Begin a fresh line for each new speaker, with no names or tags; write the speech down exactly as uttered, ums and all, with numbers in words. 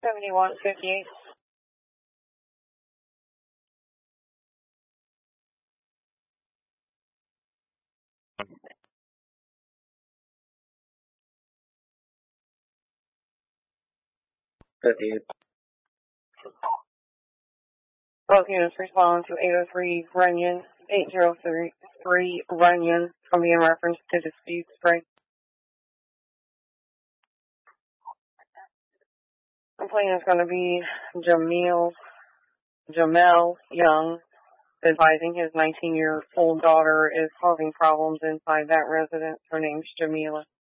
seventy-one fifty-eight.
fifty-eight.
Both units respond to eight oh three Runyon, eight oh three Runyon from being reference to dispute spray. Complaint is going to be Jamil, Jamel Young, advising his nineteen-year-old daughter is causing problems inside that residence. Her name's Jamila.